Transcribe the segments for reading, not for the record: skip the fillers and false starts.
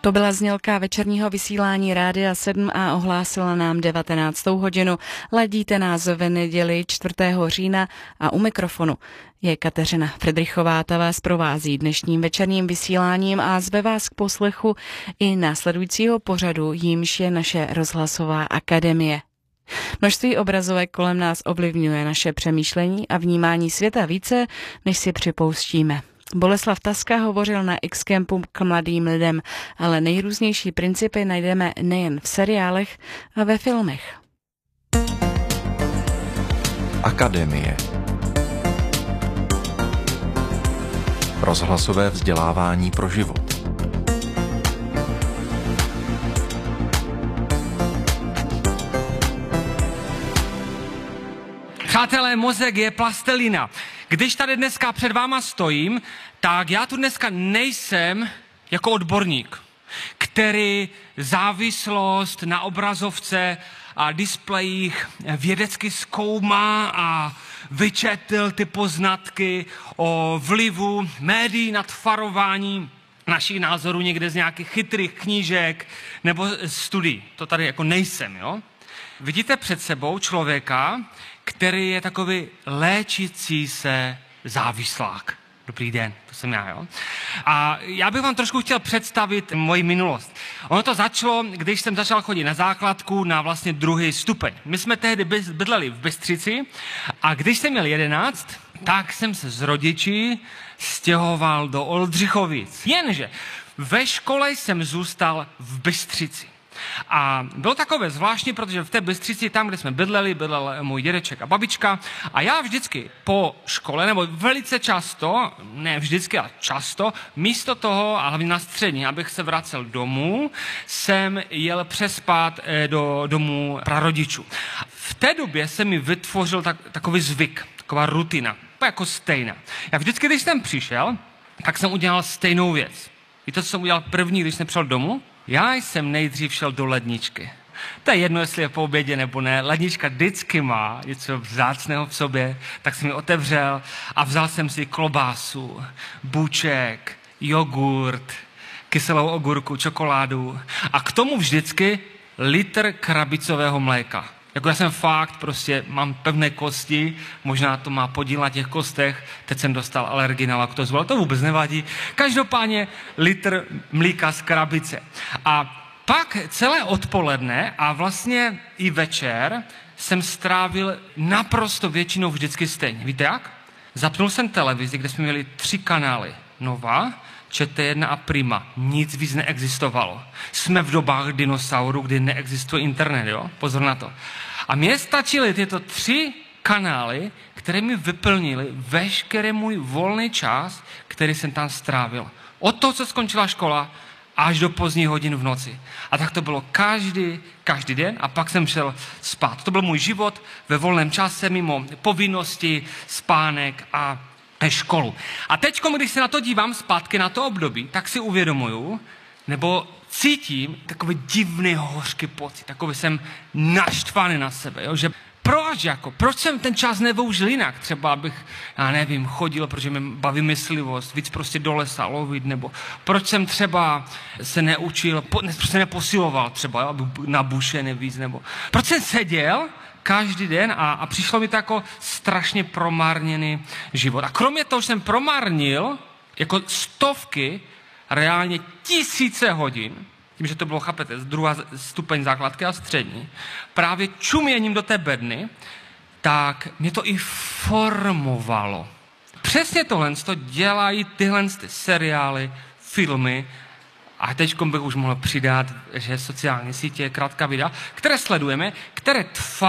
To byla znělka večerního vysílání Rádia 7 a ohlásila nám 19. hodinu. Ladíte nás v neděli 4. října a u mikrofonu je Kateřina Fridrichová. Ta vás provází dnešním večerním vysíláním a zve vás k poslechu i následujícího pořadu, jímž je naše rozhlasová akademie. Množství obrazovek kolem nás ovlivňuje naše přemýšlení a vnímání světa více, než si připouštíme. Boleslav Taska hovořil na X-Campu k mladým lidem, ale nejrůznější principy najdeme nejen v seriálech a ve filmech. Akademie. Rozhlasové vzdělávání pro život. Přátelé, mozek je plastelina. Když tady dneska před váma stojím, tak já tu dneska nejsem jako odborník, který závislost na obrazovce a displejích vědecky zkoumá a vyčetl ty poznatky o vlivu médií nad tvarováním našich názorů někde z nějakých chytrých knížek nebo studií. To tady jako nejsem, jo? Vidíte před sebou člověka, který je takový léčící se závislák. Dobrý den, to jsem já, jo? A já bych vám trošku chtěl představit moji minulost. Ono to začalo, když jsem začal chodit na základku na vlastně 2. stupeň. My jsme tehdy bydleli v Bystřici a když jsem měl 11, tak jsem se s rodiči stěhoval do Oldřichovic. Jenže ve škole jsem zůstal v Bystřici. A bylo takové zvláštní, protože v té Bystřici, tam, kde jsme bydleli, bydlel můj dědeček a babička. A já vždycky po škole, nebo velice často, ne vždycky, ale často, místo toho, a hlavně na střední, abych se vracel domů, jsem jel přespat do domu prarodičů. V té době se mi vytvořil takový zvyk, taková rutina, jako stejná. Já vždycky, když jsem přišel, tak jsem udělal stejnou věc. Víte, co jsem udělal první, když jsem přišel domů? Já jsem nejdřív šel do ledničky. To je jedno, jestli je po obědě nebo ne. Lednička vždycky má něco vzácného v sobě, tak jsem ji otevřel a vzal jsem si klobásu, buček, jogurt, kyselou ogurku, čokoládu a k tomu vždycky litr krabicového mléka. Jako já jsem fakt, prostě mám pevné kosti, možná to má podíl na těch kostech, teď jsem dostal alergii na laktózu, ale to vůbec nevadí. Každopádně litr mlíka z krabice. A pak celé odpoledne a vlastně i večer jsem strávil naprosto většinou vždycky stejně. Víte jak? Zapnul jsem televizi, kde jsme měli 3 kanály. Nova, ČT1 a Prima. Nic víc neexistovalo. Jsme v dobách dinosaurů, kdy neexistuje internet, jo? Pozor na to. A mně stačily tyto 3 kanály, které mi vyplnily veškerý můj volný čas, který jsem tam strávil. Od toho, co skončila škola, až do pozdních hodin v noci. A tak to bylo každý den a pak jsem šel spát. To byl můj život ve volném čase, mimo povinnosti, spánek a školu. A teď, když se na to dívám zpátky na to období, tak si uvědomuju, nebo cítím takový divný hořký pocit, takový jsem naštvaný na sebe, jo? Že proč jsem ten čas nevyužil jinak? Třeba abych, já nevím, chodil, protože mě baví myslivost, víc prostě do lesa lovit, nebo proč jsem třeba se neučil, proč se neposiloval třeba, jo? Aby na buše nevíc, nebo proč jsem seděl každý den a přišlo mi to jako strašně promarněný život. A kromě toho, že jsem promarnil jako stovky, reálně tisíce hodin, tím, že to bylo, chápete, 2. stupeň základky a střední, právě čuměním do té bedny, tak mě to i formovalo. Přesně tohle dělají tyhle seriály, filmy, a teď bych už mohl přidat, že sociální sítě, krátká videa, které sledujeme, které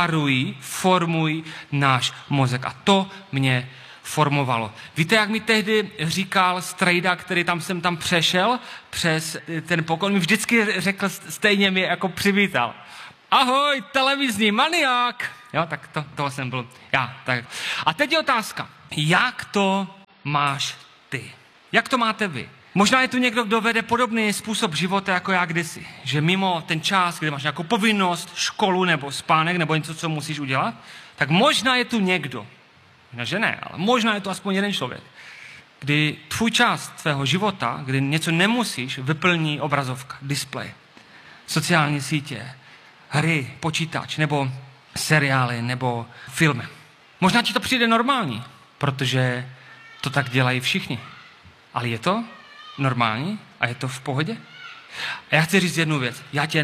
formují náš mozek. A to mě formovalo. Víte, jak mi tehdy říkal strejda, který jsem tam přešel přes ten pokoj, mi vždycky řekl, stejně mě jako přivítal. Ahoj, televizní maniák! Jo, tak toho jsem byl já. Tak. A teď je otázka, jak to máš ty? Jak to máte vy? Možná je tu někdo, kdo vede podobný způsob života jako já kdysi. Že mimo ten čas, kdy máš nějakou povinnost, školu nebo spánek nebo něco, co musíš udělat, tak možná je tu někdo, možná, že ne, ale možná je to aspoň jeden člověk, kdy tvůj část tvého života, kdy něco nemusíš, vyplní obrazovka, displej, sociální sítě, hry, počítač, nebo seriály, nebo filmy. Možná ti to přijde normální, protože to tak dělají všichni. Ale je to normální a je to v pohodě? A já chci říct jednu věc.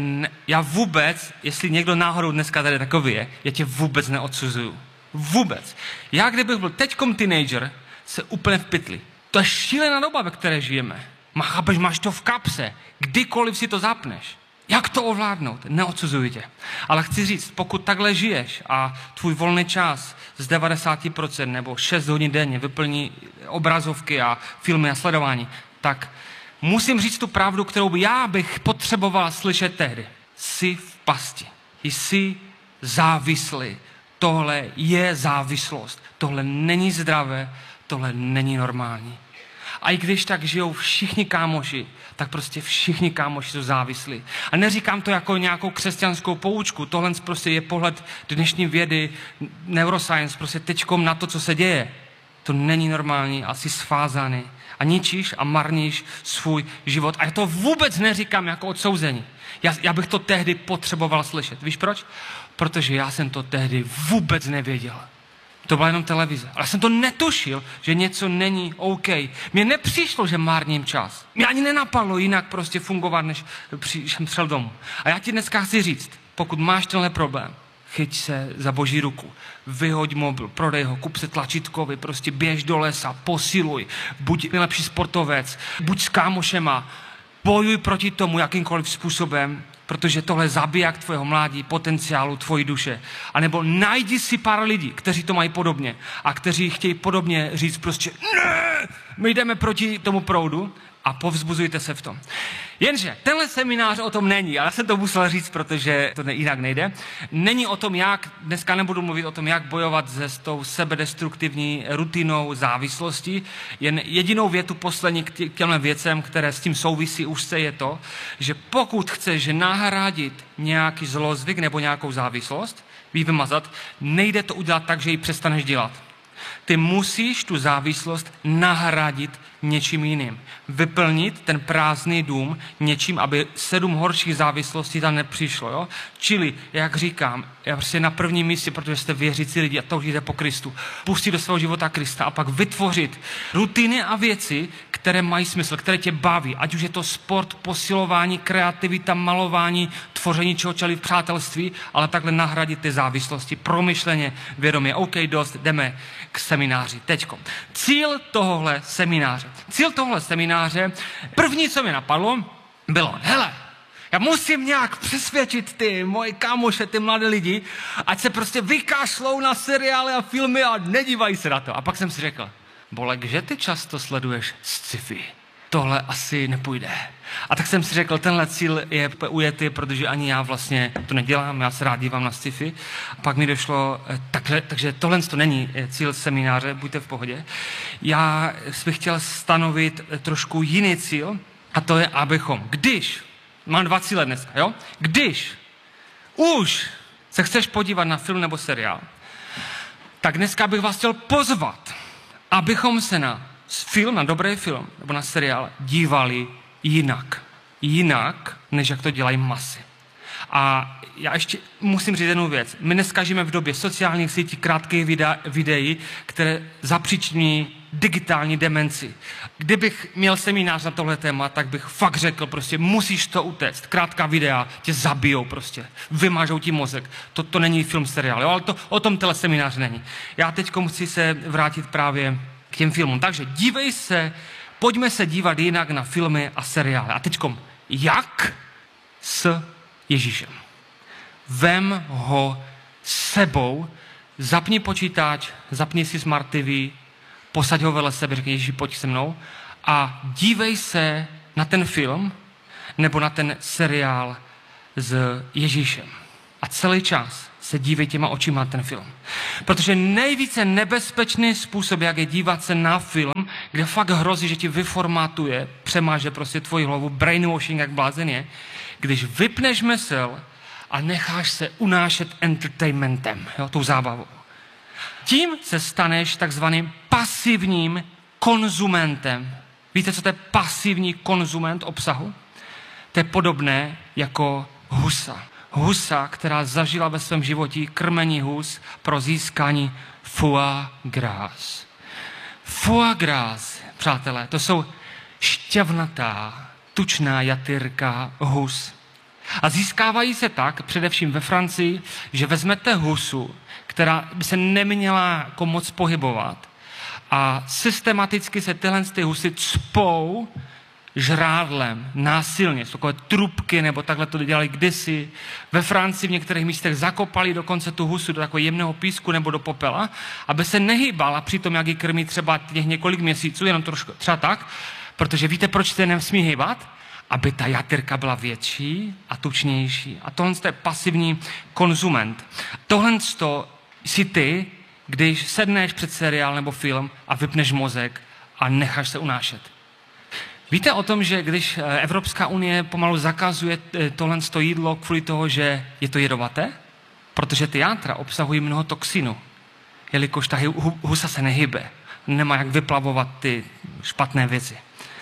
Já vůbec, jestli někdo náhodou dneska tady takový je, já tě vůbec neodsuzuju. Vůbec. Já kdybych byl teďkom teenager, se úplně v pytli. To je šílená doba, ve které žijeme. Máš to v kapse. Kdykoliv si to zapneš. Jak to ovládnout? Neodsuzuji tě. Ale chci říct, pokud takhle žiješ a tvůj volný čas z 90% nebo 6 hodin denně vyplní obrazovky a filmy a sledování, tak musím říct tu pravdu, kterou já bych potřeboval slyšet tehdy. Jsi v pasti. Jsi závislý. Tohle je závislost. Tohle není zdravé, tohle není normální. A i když tak žijou všichni kámoši, tak prostě všichni kámoši jsou závislí. A neříkám to jako nějakou křesťanskou poučku, tohle prostě je pohled dnešní vědy, neuroscience, prostě teďkom na to, co se děje. To není normální a jsi svázaný. A ničíš a marníš svůj život. A já to vůbec neříkám jako odsouzení. Já bych to tehdy potřeboval slyšet. Víš proč? Protože já jsem to tehdy vůbec nevěděl. To byla jenom televize. Ale jsem to netušil, že něco není OK. Mně nepřišlo, že marním čas. Mě ani nenapadlo jinak prostě fungovat, než jsem přišel domů. A já ti dneska chci říct, pokud máš tenhle problém, chyť se za Boží ruku, vyhoď mobil, prodej ho, kup se tlačítkovi, prostě běž do lesa, posiluj, buď nejlepší sportovec, buď s kámošema, bojuj proti tomu jakýmkoliv způsobem, protože tohle zabiják tvého mládí, potenciálu tvojí duše. A nebo najdi si pár lidí, kteří to mají podobně a kteří chtějí podobně říct prostě ne, my jdeme proti tomu proudu a povzbuzujte se v tom. Jenže tenhle seminář o tom není, ale já jsem to musel říct, protože to jinak nejde. Není o tom, dneska nebudu mluvit o tom, jak bojovat s tou sebedestruktivní rutinou závislostí. Jen jedinou větu poslední k těmhle věcem, které s tím souvisí úzce, je to, že pokud chceš nahradit nějaký zlozvyk nebo nějakou závislost, vymazat, nejde to udělat tak, že ji přestaneš dělat. Ty musíš tu závislost nahradit něčím jiným. Vyplnit ten prázdný dům něčím, aby 7 horších závislostí tam nepřišlo. Jo? Čili, jak říkám, já prostě na prvním místě, protože jste věřící lidi a toužíte po Kristu, pustit do svého života Krista a pak vytvořit rutiny a věci, které mají smysl, které tě baví. Ať už je to sport, posilování, kreativita, malování, tvoření čehokoliv v přátelství, ale takhle nahradit ty závislosti promyšleně, vědomě. OK, dost, jdeme k semináři. Teďko. Cíl tohohle semináře, první, co mi napadlo, bylo, hele, já musím nějak přesvědčit ty moje kámoše, ty mladé lidi, ať se prostě vykašlou na seriály a filmy a nedívají se na to. A pak jsem si řekl, Bolek, že ty často sleduješ sci-fi? Tohle asi nepůjde. A tak jsem si řekl, tenhle cíl je ujetý, protože ani já vlastně to nedělám, já se rád dívám na sci-fi. A pak mi došlo, takže tohle to není cíl semináře, buďte v pohodě. Já bych chtěl stanovit trošku jiný cíl, a to je, abychom, mám 2 cíle dneska, jo? Když už se chceš podívat na film nebo seriál, tak dneska bych vás chtěl pozvat, abychom se na dobrý film nebo na seriál dívali jinak, než jak to dělají masy. A já ještě musím říct jednu věc. My dneska žijeme v době sociálních sítí, krátkých videí, které zapříčiní digitální demenci. Kdybych měl seminář na tohle téma, tak bych fakt řekl, prostě musíš to utéct. Krátká videa tě zabijou prostě. Vymažou ti mozek. To není film, seriál, jo? Ale o tom tenhle seminář není. Já teď musím se vrátit právě k těm filmům. Takže pojďme se dívat jinak na filmy a seriály. A teďkom, jak s Ježíšem? Vem ho sebou, zapni počítač, zapni si Smart TV, posaď ho vedle sebe, řekni, Ježíši, pojď se mnou a dívej se na ten film nebo na ten seriál s Ježíšem. A celý čas se dívej těma očima na ten film. Protože nejvíce nebezpečný způsob, jak je dívat se na film, kde fakt hrozí, že ti vyformátuje, přemáže prostě tvoji hlavu, brainwashing jak blázen je, když vypneš mysl a necháš se unášet entertainmentem, jo, tou zábavou. Tím se staneš takzvaným pasivním konzumentem. Víte, co to je pasivní konzument obsahu? To je podobné jako husa. Husa, která zažila ve svém životě krmení hus pro získání foie gras. Foie gras, přátelé, to jsou šťavnatá, tučná jatyrka hus. A získávají se tak, především ve Francii, že vezmete husu, která by se neměla jako moc pohybovat, a systematicky se tyhle husy cpou žrádlem, násilně. Jsou takové trubky, nebo takhle to dělali kdysi. Ve Francii v některých místech zakopali dokonce tu husu do takového jemného písku nebo do popela, aby se nehýbala při tom, jak ji krmí třeba těch několik měsíců, jenom trošku, třeba tak, protože víte, proč se nesmí hýbat? Aby ta jatyrka byla větší a tučnější. A tohle je pasivní konzument. Tohle si ty, když sedneš před seriál nebo film a vypneš mozek a necháš se unášet. Víte o tom, že když Evropská unie pomalu zakazuje tohle jídlo kvůli toho, že je to jedovaté? Protože ty játra obsahují mnoho toxinu, jelikož ta husa se nehybe, nemá jak vyplavovat ty špatné věci.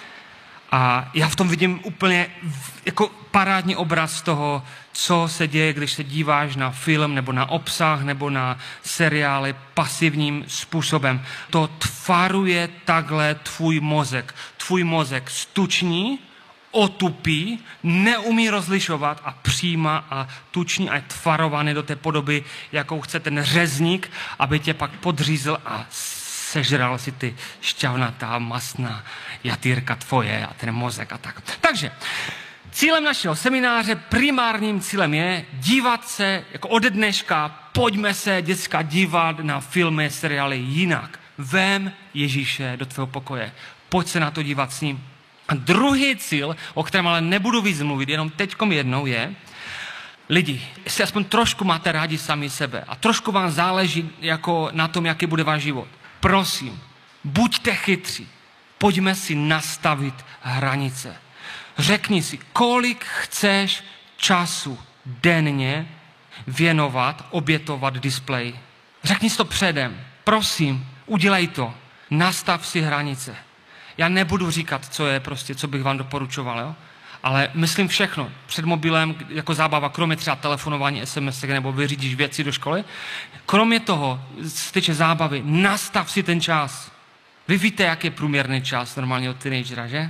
A já v tom vidím úplně jako parádní obraz toho, co se děje, když se díváš na film nebo na obsah nebo na seriály pasivním způsobem. To tvaruje takhle tvůj mozek. Tvůj mozek stuční, otupí, neumí rozlišovat a přijímá a tuční a je tvarovaný do té podoby, jakou chce ten řezník, aby tě pak podřízl a sežral si ty šťavnatá, masná jatýrka tvoje a ten mozek a tak. Takže cílem našeho semináře, primárním cílem je dívat se, jako ode dneška, pojďme se, děcka, dívat na filmy, seriály jinak. Vem Ježíše do tvého pokoje. Pojď se na to dívat s ním. A druhý cíl, o kterém ale nebudu víc mluvit, jenom teďkom jednou je, lidi, jestli aspoň trošku máte rádi sami sebe a trošku vám záleží jako na tom, jaký bude váš život. Prosím, buďte chytří. Pojďme si nastavit hranice. Řekni si, kolik chceš času denně věnovat, obětovat displeji. Řekni si to předem. Prosím, udělej to. Nastav si hranice. Já nebudu říkat, co bych vám doporučoval, jo? Ale myslím všechno. Před mobilem jako zábava, kromě třeba telefonování, SMS nebo vyřídíš věci do školy. Kromě toho, z týče zábavy, nastav si ten čas. Vy víte, jak je průměrný čas normálního teenagera, že?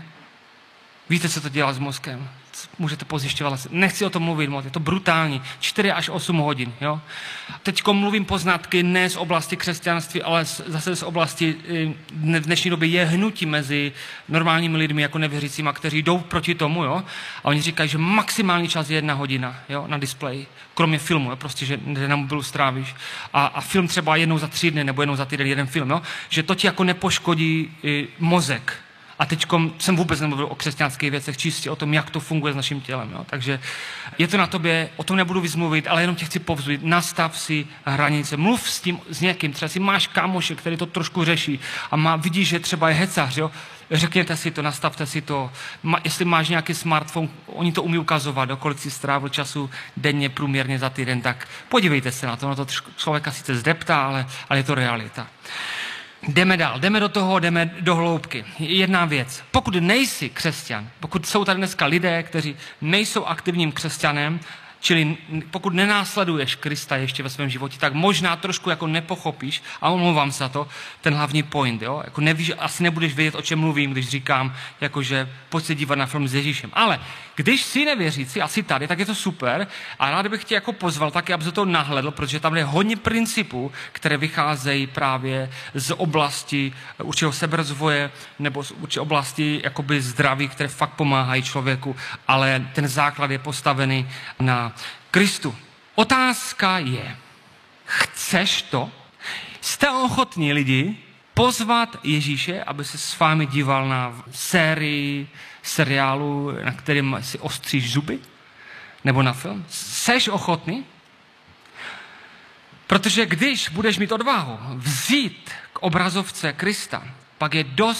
Víte, co to dělá s mozkem? Můžete pozjišťovat. Nechci o tom mluvit moc, je to brutální. 4 až 8 hodin, jo? Teďko mluvím poznatky ne z oblasti křesťanství, ale zase z oblasti v dnešní době je hnutí mezi normálními lidmi jako nevěřícíma, kteří jdou proti tomu, jo? A oni říkají, že maximální čas je 1 hodina, jo? Na displeji. Kromě filmu, jo? Prostě, že na mobilu strávíš. A film třeba jednou za 3 dny nebo jednou za týden jeden film, jo? Že to ti jako nepoškodí mozek. A teď jsem vůbec nemluvil o křesťanských věcech, čistě o tom, jak to funguje s naším tělem. Jo? Takže je to na tobě, o tom nebudu víc mluvit, ale jenom tě chci povzbudit. Nastav si hranice, mluv s někým, třeba si máš kámoše, který to trošku řeší a vidíš, že třeba je hecař, jo? Řekněte si to, nastavte si to. Jestli máš nějaký smartphone, oni to umí ukazovat, kolik si strávil času denně průměrně za týden, tak podívejte se na to. No to člověka sice zdeptá, ale je to realita. Jdeme dál, jdeme do hloubky. Jedna věc. Pokud nejsi křesťan, pokud jsou tady dneska lidé, kteří nejsou aktivním křesťanem, čili pokud nenásleduješ Krista ještě ve svém životě, tak možná trošku jako nepochopíš, a omlouvám se za to, ten hlavní point, jo? Jako nevíš, asi nebudeš vědět, o čem mluvím, když říkám, jakože pojď se dívat na film s Ježíšem. Ale když jsi nevěřící a jsi tady, tak je to super a rád bych tě jako pozval taky, abys do toho nahlédl, protože tam je hodně principů, které vycházejí právě z oblasti určitého seberozvoje nebo z určité oblasti jakoby zdraví, které fakt pomáhají člověku, ale ten základ je postavený na Kristu. Otázka je, chceš to? Jste ochotní lidi pozvat Ježíše, aby se s vámi díval na seriálu, na kterém si ostříš zuby? Nebo na film? Seš ochotný? Protože když budeš mít odvahu vzít k obrazovce Krista, pak je dost